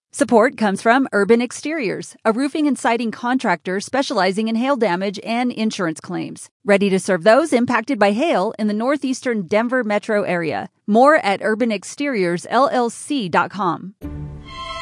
Support comes from Urban Exteriors, a roofing and siding contractor specializing in hail damage and insurance claims. Ready to serve those impacted by hail in the northeastern Denver metro area. More at urbanexteriorsllc.com.